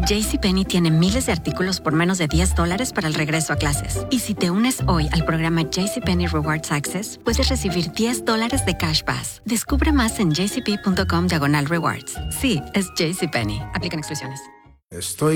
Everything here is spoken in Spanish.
JCPenney tiene miles de artículos por menos de $10 para el regreso a clases. Y si te unes hoy al programa JCPenney Rewards Access, puedes recibir $10 de Cash Pass. Descubre más en jcp.com/rewards. Sí, es JCPenney. Aplican exclusiones. Estoy